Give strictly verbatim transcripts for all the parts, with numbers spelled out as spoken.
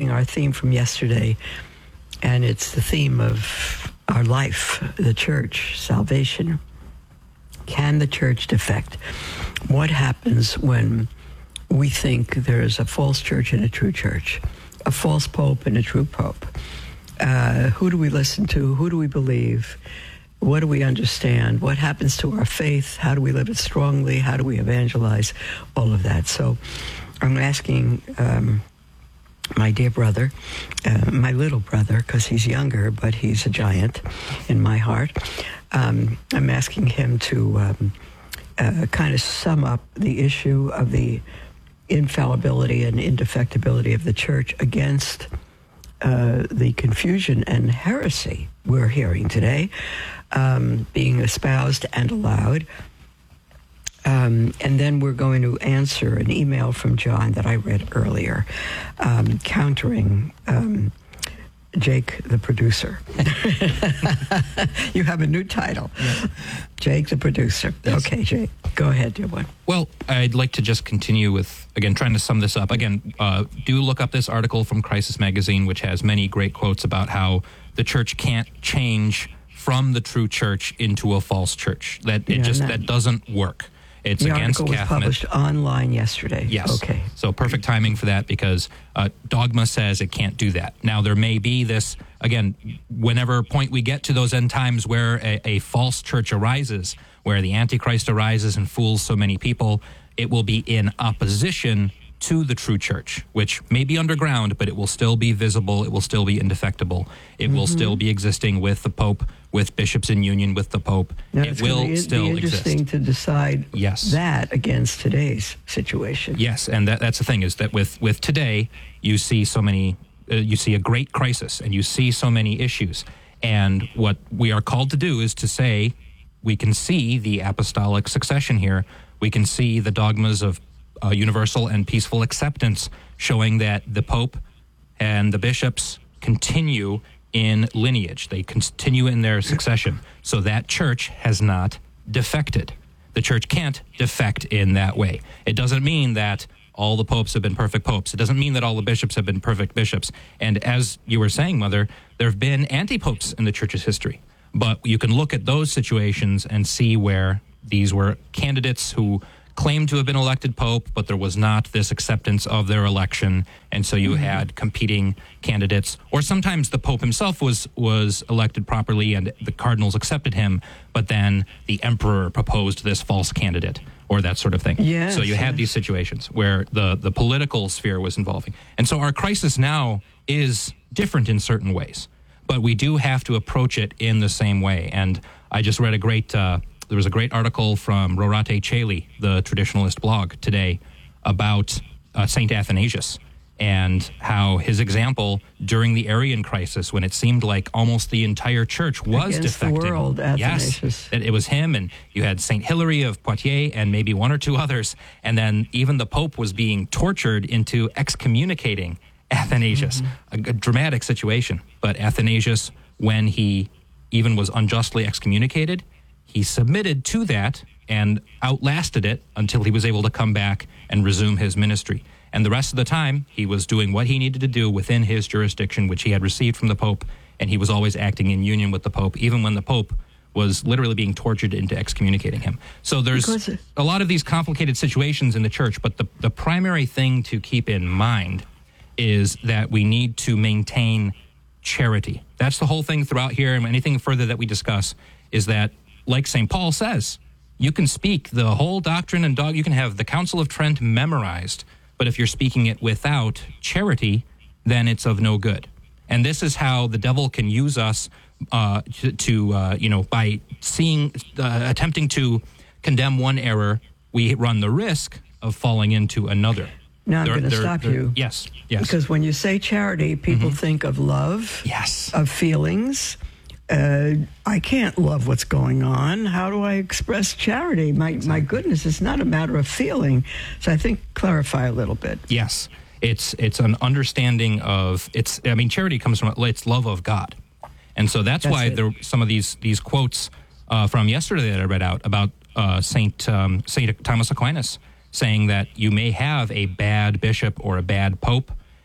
taking our theme from yesterday, and it's the theme of our life, the church, salvation. Can the church defect? What happens when we think there's a false church and a true church, a false pope and a true pope? Uh, who do we listen to? Who do we believe? What do we understand? What happens to our faith? How do we live it strongly? How do we evangelize? All of that. So I'm asking um, my dear brother, uh, my little brother, because he's younger, but he's a giant in my heart. Um, I'm asking him to um, uh, kind of sum up the issue of the infallibility and indefectibility of the church against uh, the confusion and heresy we're hearing today, um, being espoused and allowed. Um, and then we're going to answer an email from John that I read earlier, um, countering um, Jake the producer. You have a new title. Yeah. Jake the producer. Yes. Okay, Jake, go ahead, dear one. Well, I'd like to just continue with, again, trying to sum this up. Again, uh, do look up this article from Crisis Magazine, which has many great quotes about how the church can't change from the true church into a false church. That it yeah, just that, that doesn't work. It's the against article was Catholic. Published online yesterday. Yes. Okay. So perfect timing for that, because uh, dogma says it can't do that. Now, there may be this, again, whenever point we get to those end times where a, a false church arises, where the Antichrist arises and fools so many people, it will be in opposition to the true church, which may be underground, but it will still be visible. It will still be indefectible. It mm-hmm. will still be existing with the Pope, with bishops in union with the Pope. Now, it will be, still be interesting exist. to decide yes. that against today's situation. Yes, and that, that's the thing, is that with, with today, you see so many, uh, you see a great crisis, and you see so many issues. And what we are called to do is to say, we can see the apostolic succession here. We can see the dogmas of Uh, universal and peaceful acceptance, showing that the Pope and the bishops continue in lineage. They continue in their succession. So that church has not defected. The church can't defect in that way. It doesn't mean that all the popes have been perfect popes. It doesn't mean that all the bishops have been perfect bishops. And as you were saying, Mother, there have been anti-popes in the church's history. But you can look at those situations and see where these were candidates who claimed to have been elected pope, but there was not this acceptance of their election, and so you mm-hmm. had competing candidates. Or sometimes the pope himself was was elected properly and the cardinals accepted him, but then the emperor proposed this false candidate, or that sort of thing. Yes, so you had yes. these situations where the, the political sphere was involving. And so our crisis now is different in certain ways, but we do have to approach it in the same way. And I just read a great... Uh, There was a great article from Rorate Caeli, the traditionalist blog, today about uh, Saint Athanasius and how his example during the Arian crisis, when it seemed like almost the entire church was Against defecting. the world, Athanasius. Yes, it, it was him, and you had Saint Hilary of Poitiers and maybe one or two others, and then even the Pope was being tortured into excommunicating Athanasius. Mm-hmm. A, a dramatic situation. But Athanasius, when he even was unjustly excommunicated, he submitted to that and outlasted it until he was able to come back and resume his ministry. And the rest of the time, he was doing what he needed to do within his jurisdiction, which he had received from the Pope, and he was always acting in union with the Pope, even when the Pope was literally being tortured into excommunicating him. So there's because a lot of these complicated situations in the church, but the, the primary thing to keep in mind is that we need to maintain charity. That's the whole thing throughout here, and anything further that we discuss is that, like Saint Paul says, you can speak the whole doctrine and dog. You can have the Council of Trent memorized, but if you're speaking it without charity, then it's of no good. And this is how the devil can use us uh, to, to uh, you know, by seeing, uh, attempting to condemn one error, we run the risk of falling into another. Now I'm going to stop you. Yes, yes. Because when you say charity, people mm-hmm. think of love, yes, of feelings. Uh, I can't love what's going on. How do I express charity? My exactly. my goodness, it's not a matter of feeling. So I think clarify a little bit. Yes, it's it's an understanding of it's. I mean, charity comes from it's love of God, and so that's, that's why it. there some of these these quotes uh, from yesterday that I read out about uh, Saint um, Saint Thomas Aquinas saying that you may have a bad bishop or a bad pope,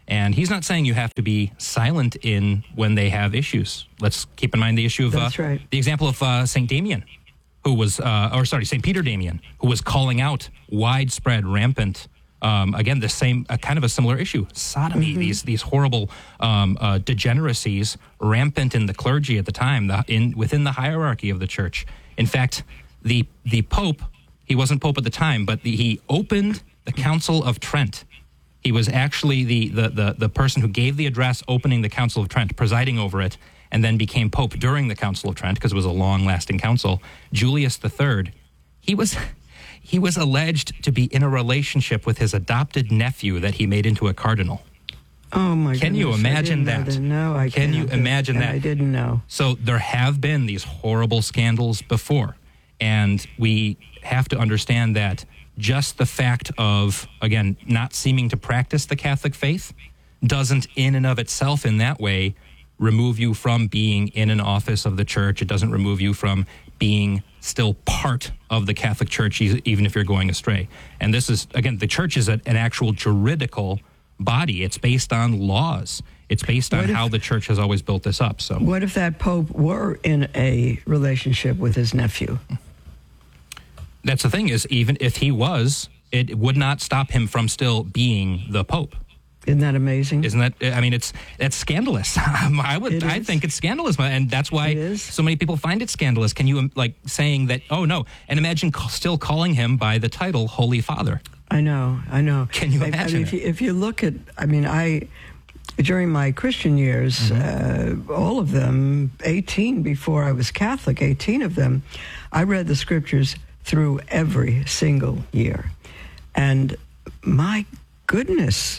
And he's not saying you have to be silent in when they have issues. Let's keep in mind the issue of That's uh, right. the example of uh, Saint Damien, who was, uh, or sorry, Saint Peter Damien, who was calling out widespread, rampant, um, again, the same, uh, kind of a similar issue, sodomy, mm-hmm. these these horrible um, uh, degeneracies rampant in the clergy at the time, the, in within the hierarchy of the church. In fact, the the Pope, he wasn't Pope at the time, but the, he opened the Council of Trent. He was actually the, the, the, the person who gave the address opening the Council of Trent, presiding over it, and then became Pope during the Council of Trent because it was a long-lasting council. Julius the Third, he was he was alleged to be in a relationship with his adopted nephew that he made into a cardinal. Oh, my Can goodness. you imagine I that? that? No, I Can can't. you imagine And that? I didn't know. So there have been these horrible scandals before, and we have to understand that just the fact of, again, not seeming to practice the Catholic faith doesn't in and of itself in that way remove you from being in an office of the church. It doesn't remove you from being still part of the Catholic Church, even if you're going astray. And this is, again, the church is a, an actual juridical body. It's based on laws. It's based on if, how the church has always built this up. So, what if that Pope were in a relationship with his nephew? That's the thing is, even if he was, it would not stop him from still being the Pope. Isn't that amazing? Isn't that? I mean, it's that's scandalous. I would, It I is. think it's scandalous, and that's why It is. so many people find it scandalous. Can you um, like saying that? Oh no! And imagine ca- still calling him by the title Holy Father. I know, I know. Can you I- imagine I mean, if it? you, if you look at, I mean, I during my Christian years, Mm-hmm. uh, all of them, eighteen before I was Catholic, eighteen of them, I read the scriptures through every single year, and my goodness.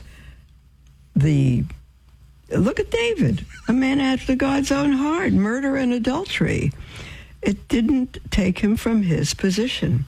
The look at David, a man after God's own heart, murder and adultery. It didn't take him from his position.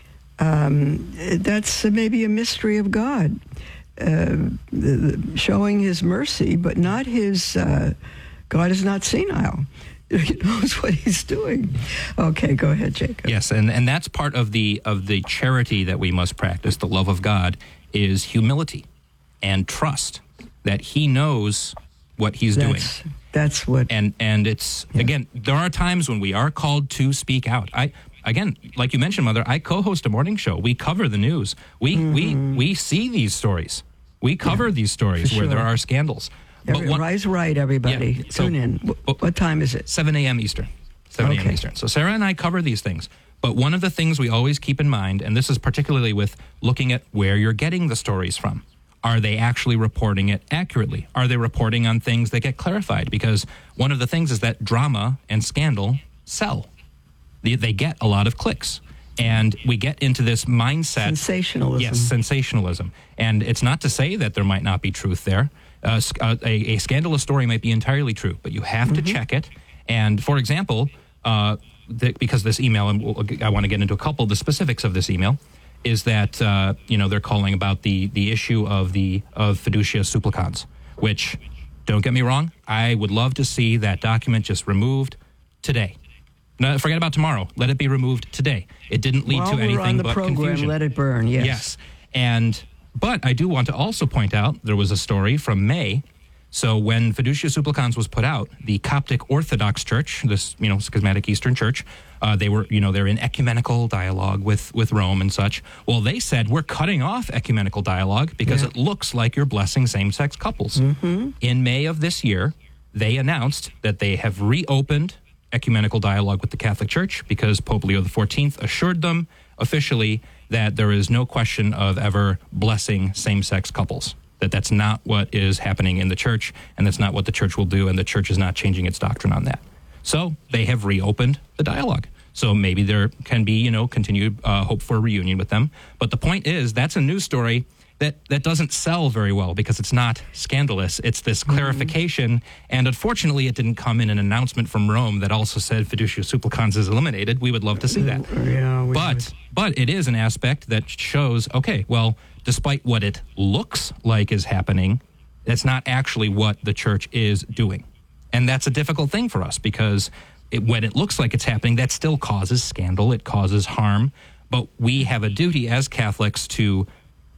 Um, that's maybe a mystery of God, uh, the, the, showing his mercy, but not his. Uh, God is not senile. He knows what he's doing. Okay, go ahead, Jacob. Yes, and, and that's part of the of the charity that we must practice. The love of God is humility and trust. That he knows what he's That's, doing. that's what... And and it's, Yeah. again, there are times when we are called to speak out. I Again, like you mentioned, Mother, I co-host a morning show. We cover the news. We Mm-hmm. we we see these stories. We cover Yeah, these stories for where there sure. are scandals. Every, one- rise right, everybody. Yeah, so- Tune in. What, what time is it? seven a.m. Eastern. seven a.m. Okay. Eastern. So Sarah and I cover these things. But one of the things we always keep in mind, and this is particularly with looking at where you're getting the stories from, are they actually reporting it accurately? Are they reporting on things that get clarified? Because one of the things is that drama and scandal sell. They, they get a lot of clicks. And we get into this mindset. Sensationalism. Yes, sensationalism. And it's not to say that there might not be truth there. Uh, sc- uh, a, a scandalous story might be entirely true, but you have to check it. And for example, uh, the, because this email, and we'll, I want to get into a couple of the specifics of this email, is that uh, you know they're calling about the the issue of the of fiducia supplicans, which, don't get me wrong, I would love to see that document just removed today. No, forget about tomorrow. Let it be removed today. It didn't lead While to we're anything on the but program, confusion. let it burn. Yes. Yes. And but I do want to also point out there was a story from May. So when Fiducia Supplicans was put out, the Coptic Orthodox Church, this you know schismatic Eastern Church, uh, they were you know they're in ecumenical dialogue with with Rome and such. Well, they said we're cutting off ecumenical dialogue because Yeah. it looks like you're blessing same-sex couples. Mm-hmm. In May of this year, they announced that they have reopened ecumenical dialogue with the Catholic Church because Pope Leo the fourteenth assured them officially that there is no question of ever blessing same-sex couples, that that's not what is happening in the church, and that's not what the church will do, and the church is not changing its doctrine on that. So they have reopened the dialogue. So maybe there can be, you know, continued uh, hope for a reunion with them. But the point is, that's a news story that, that doesn't sell very well because it's not scandalous. It's this clarification, and unfortunately it didn't come in an announcement from Rome that also said Fiducia Supplicans is eliminated. We would love to see that. Yeah, we But would. but it is an aspect that shows, okay, well, despite what it looks like is happening, that's not actually what the church is doing. And that's a difficult thing for us because it, when it looks like it's happening, that still causes scandal, it causes harm. But we have a duty as Catholics to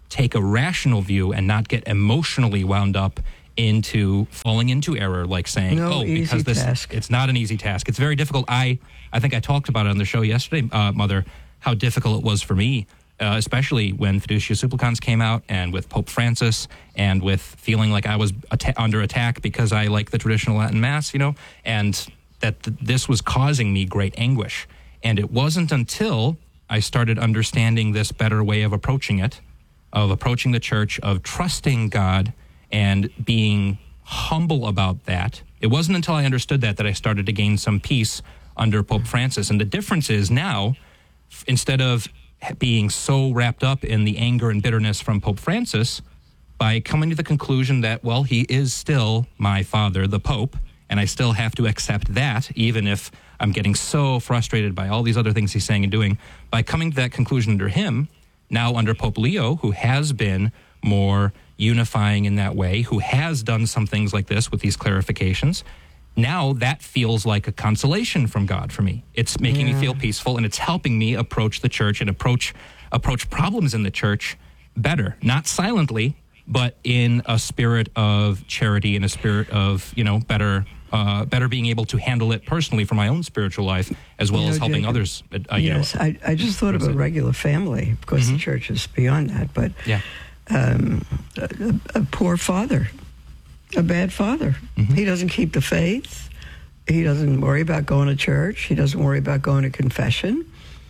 take a rational view and not get emotionally wound up into falling into error, like saying, no oh, because easy this, task. It's not an easy task. It's very difficult. I, I think I talked about it on the show yesterday, uh, Mother, how difficult it was for me, uh, especially when Fiducia Supplicans came out and with Pope Francis and with feeling like I was atta- under attack because I like the traditional Latin Mass, you know, and that th- this was causing me great anguish. And it wasn't until I started understanding this better way of approaching it, of approaching the church, of trusting God and being humble about that. It wasn't until I understood that that I started to gain some peace under Pope Francis. And the difference is now, f- instead of being so wrapped up in the anger and bitterness from Pope Francis, by coming to the conclusion that, well, he is still my father, the Pope, and I still have to accept that, even if I'm getting so frustrated by all these other things he's saying and doing. By coming to that conclusion under him, now under Pope Leo, who has been more unifying in that way, who has done some things like this with these clarifications, now that feels like a consolation from God for me. It's making yeah. me feel peaceful, and it's helping me approach the church and approach approach problems in the church better, not silently, but in a spirit of charity, in a spirit of, you know, better uh, better being able to handle it personally for my own spiritual life, as well you know, as helping Jacob, others. Uh, you yes, know, I, I just thought of a regular family, because mm-hmm. the church is beyond that, but yeah. um, a, a poor father, a bad father. Mm-hmm. He doesn't keep the faith. He doesn't worry about going to church. He doesn't worry about going to confession.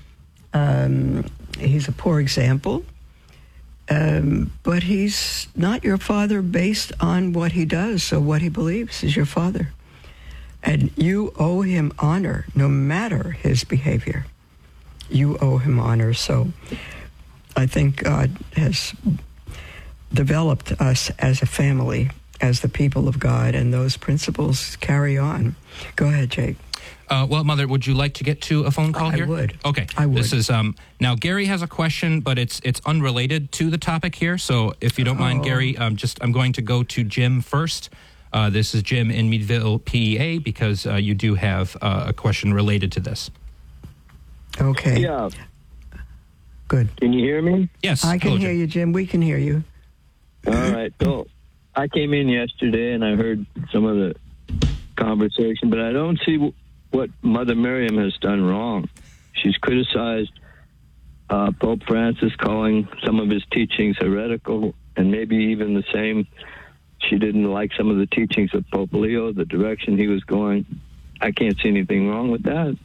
Um, he's a poor example. Um, but he's not your father based on what he does, so what he believes is your father. And you owe him honor, no matter his behavior. You owe him honor. So I think God has developed us as a family, as the people of God, and those principles carry on. Go ahead, Jake. Uh, well, Mother, would you like to get to a phone call I here? I would. Okay. I would. This is um, now Gary has a question, but it's it's unrelated to the topic here. So if you don't mind, Oh. Gary, um, just I'm going to go to Jim first. Uh, this is Jim in Meadville, P E A, because uh, you do have uh, a question related to this. Okay. Yeah. Good. Can you hear me? Yes. I can hello, hear Jim. you, Jim. We can hear you. All right. So I came in yesterday and I heard some of the conversation, but I don't see w- what Mother Miriam has done wrong. She's criticized uh, Pope Francis, calling some of his teachings heretical, and maybe even the same. She didn't like some of the teachings of Pope Leo, the direction he was going. I can't see anything wrong with that.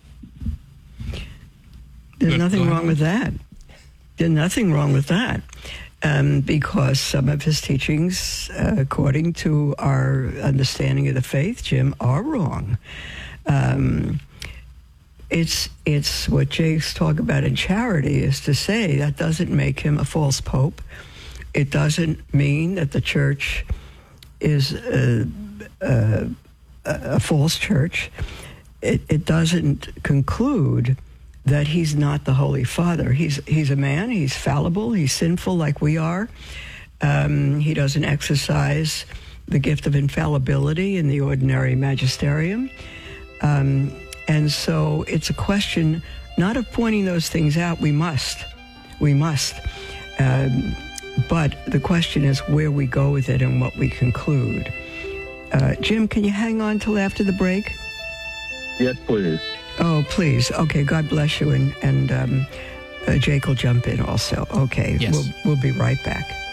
There's Good. nothing Go wrong ahead. with that. There's nothing wrong with that. Um, because some of his teachings, uh, according to our understanding of the faith, Jim, are wrong. Um, it's it's what Jake's talk about in charity is to say that doesn't make him a false pope. It doesn't mean that the church is a, a, a false church. It, it doesn't conclude that he's not the Holy Father. He's he's a man. He's fallible. He's sinful like we are. Um, he doesn't exercise the gift of infallibility in the ordinary magisterium. Um, and so it's a question not of pointing those things out. We must. We must. Um, but the question is where we go with it and what we conclude. Uh, Jim, can you hang on till after the break? Yes, please. Oh, please. Okay, God bless you. And, and um, uh, Jake will jump in also. Okay, Yes. we'll, we'll be right back.